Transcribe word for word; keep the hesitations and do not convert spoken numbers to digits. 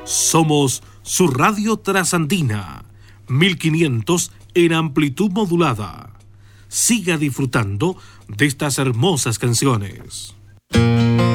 Somos su radio trasandina, mil quinientos en amplitud modulada. Siga disfrutando de estas hermosas canciones.